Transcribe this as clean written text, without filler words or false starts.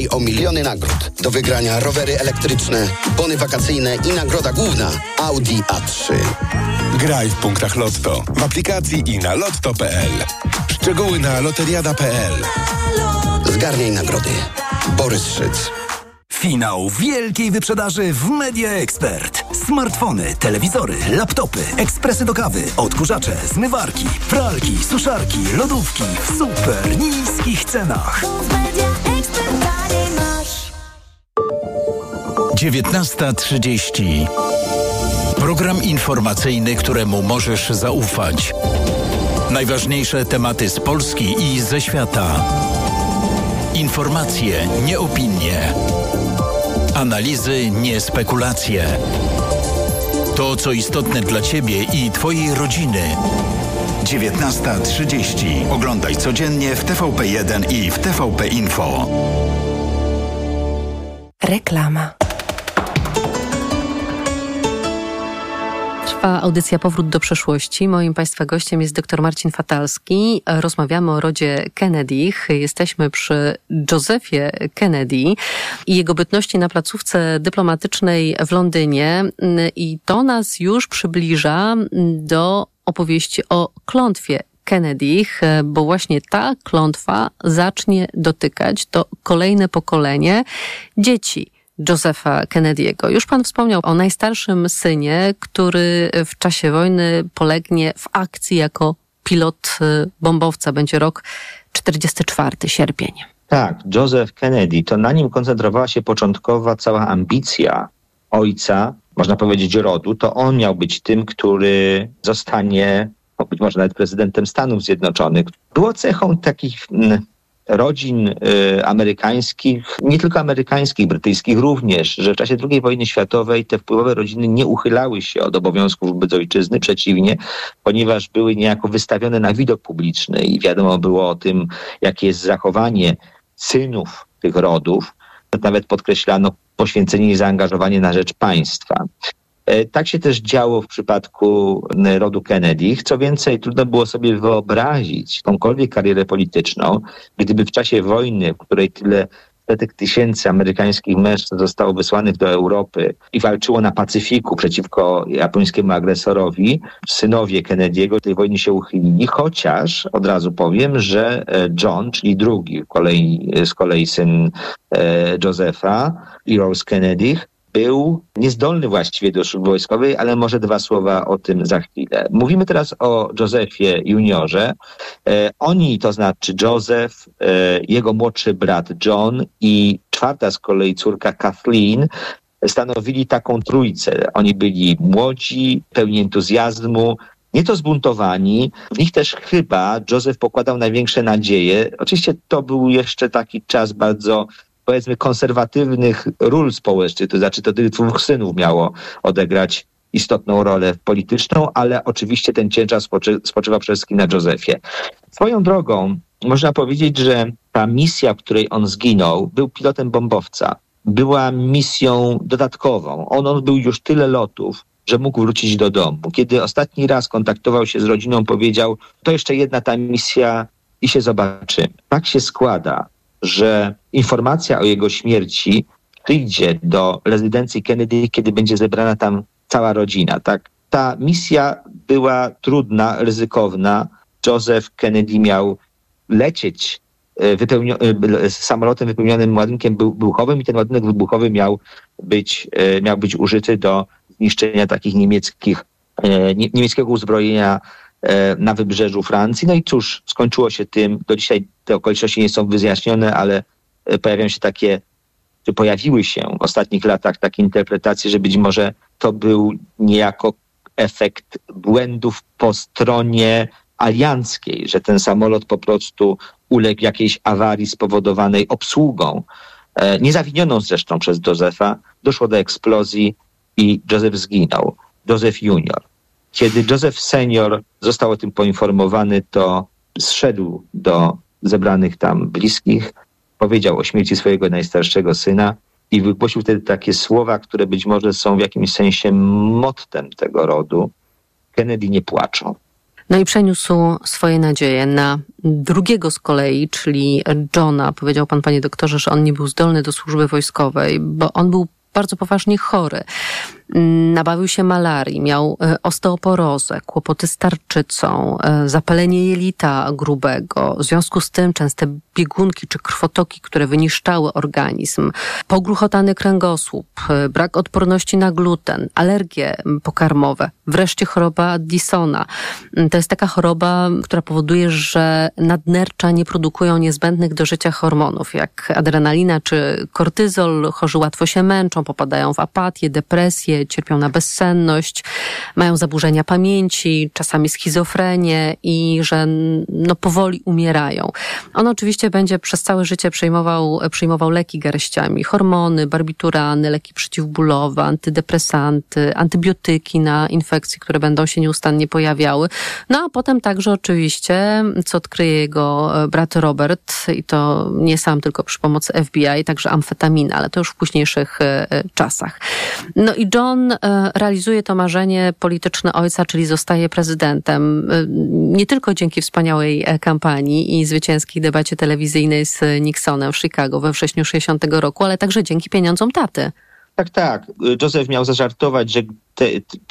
I o miliony nagród. Do wygrania rowery elektryczne, bony wakacyjne i nagroda główna Audi A3. Graj w punktach Lotto. W aplikacji i na lotto.pl. Szczegóły na loteriada.pl. Zgarniaj nagrody. Borys Szyc. Finał wielkiej wyprzedaży w Media Expert. Smartfony, telewizory, laptopy, ekspresy do kawy, odkurzacze, zmywarki, pralki, suszarki, lodówki w super niskich cenach. 19:30. Program informacyjny, któremu możesz zaufać. Najważniejsze tematy z Polski i ze świata. Informacje, nie opinie. Analizy, nie spekulacje. To, co istotne dla Ciebie i Twojej rodziny. 19:30. Oglądaj codziennie w TVP1 i w TVP Info. Reklama. Trwa audycja Powrót do przeszłości. Moim Państwa gościem jest dr Marcin Fatalski. Rozmawiamy o rodzie Kennedych. Jesteśmy przy Josephie Kennedy i jego bytności na placówce dyplomatycznej w Londynie. I to nas już przybliża do opowieści o klątwie Kennedych, bo właśnie ta klątwa zacznie dotykać to kolejne pokolenie dzieci Josepha Kennedy'ego. Już pan wspomniał o najstarszym synie, który w czasie wojny polegnie w akcji jako pilot bombowca. Będzie rok 44, sierpień. Tak, Joseph Kennedy, to na nim koncentrowała się początkowa cała ambicja ojca, można powiedzieć rodu. To on miał być tym, który zostanie, być może nawet prezydentem Stanów Zjednoczonych. Było cechą takich rodzin amerykańskich, nie tylko amerykańskich, brytyjskich również, że w czasie II wojny światowej te wpływowe rodziny nie uchylały się od obowiązków wobec ojczyzny, przeciwnie, ponieważ były niejako wystawione na widok publiczny i wiadomo było o tym, jakie jest zachowanie synów tych rodów. Nawet podkreślano poświęcenie i zaangażowanie na rzecz państwa. Tak się też działo w przypadku rodu Kennedych. Co więcej, trudno było sobie wyobrazić jakąkolwiek karierę polityczną, gdyby w czasie wojny, w której tyle setek tysięcy amerykańskich mężczyzn zostało wysłanych do Europy i walczyło na Pacyfiku przeciwko japońskiemu agresorowi, synowie Kennedy'ego tej wojny się uchylili, chociaż od razu powiem, że John, czyli drugi z kolei syn Josepha, Earl Kennedych, był niezdolny właściwie do służby wojskowej, ale może dwa słowa o tym za chwilę. Mówimy teraz o Josephie juniorze. Oni, to znaczy Joseph, jego młodszy brat John i czwarta z kolei córka Kathleen, stanowili taką trójcę. Oni byli młodzi, pełni entuzjazmu, nieco zbuntowani. W nich też chyba Joseph pokładał największe nadzieje. Oczywiście to był jeszcze taki czas bardzo, powiedzmy, konserwatywnych ról społecznych, to znaczy to tych dwóch synów miało odegrać istotną rolę polityczną, ale oczywiście ten ciężar spoczywa przede wszystkim na Josephie. Swoją drogą można powiedzieć, że ta misja, w której on zginął, był pilotem bombowca. Była misją dodatkową. On był już tyle lotów, że mógł wrócić do domu. Kiedy ostatni raz kontaktował się z rodziną, powiedział, to jeszcze jedna ta misja i się zobaczymy. Tak się składa, że informacja o jego śmierci przyjdzie do rezydencji Kennedy, kiedy będzie zebrana tam cała rodzina. Tak? Ta misja była trudna, ryzykowna. Joseph Kennedy miał lecieć samolotem wypełnionym ładunkiem wybuchowym i ten ładunek wybuchowy miał być użyty do zniszczenia takich niemieckiego uzbrojenia na wybrzeżu Francji. No i cóż, skończyło się tym. Do dzisiaj te okoliczności nie są wyjaśnione, ale pojawiły się w ostatnich latach takie interpretacje, że być może to był niejako efekt błędów po stronie alianckiej, że ten samolot po prostu uległ jakiejś awarii spowodowanej obsługą, niezawinioną zresztą przez Josepha. Doszło do eksplozji i Joseph zginął. Joseph junior. Kiedy Joseph senior został o tym poinformowany, to zszedł do zebranych tam bliskich, powiedział o śmierci swojego najstarszego syna i wygłosił wtedy takie słowa, które być może są w jakimś sensie mottem tego rodu. Kennedy nie płaczą. No i przeniósł swoje nadzieje na drugiego z kolei, czyli Johna. Powiedział pan, panie doktorze, że on nie był zdolny do służby wojskowej, bo on był bardzo poważnie chory. Nabawił się malarii, miał osteoporozę, kłopoty z tarczycą, zapalenie jelita grubego. W związku z tym częste biegunki czy krwotoki, które wyniszczały organizm, pogruchotany kręgosłup, brak odporności na gluten, alergie pokarmowe, wreszcie choroba Addisona. To jest taka choroba, która powoduje, że nadnercza nie produkują niezbędnych do życia hormonów, jak adrenalina czy kortyzol. Chorzy łatwo się męczą, popadają w apatię, depresję, cierpią na bezsenność, mają zaburzenia pamięci, czasami schizofrenię i że powoli umierają. On oczywiście będzie przez całe życie przyjmował leki garściami, hormony, barbiturany, leki przeciwbólowe, antydepresanty, antybiotyki na infekcje, które będą się nieustannie pojawiały. No a potem także oczywiście, co odkryje jego brat Robert, i to nie sam, tylko przy pomocy FBI, także amfetamina, ale to już w późniejszych czasach. No i John realizuje to marzenie polityczne ojca, czyli zostaje prezydentem. Nie tylko dzięki wspaniałej kampanii i zwycięskiej debacie telewizyjnej z Nixonem w Chicago we wrześniu 60 roku, ale także dzięki pieniądzom taty. Tak. Joseph miał zażartować, że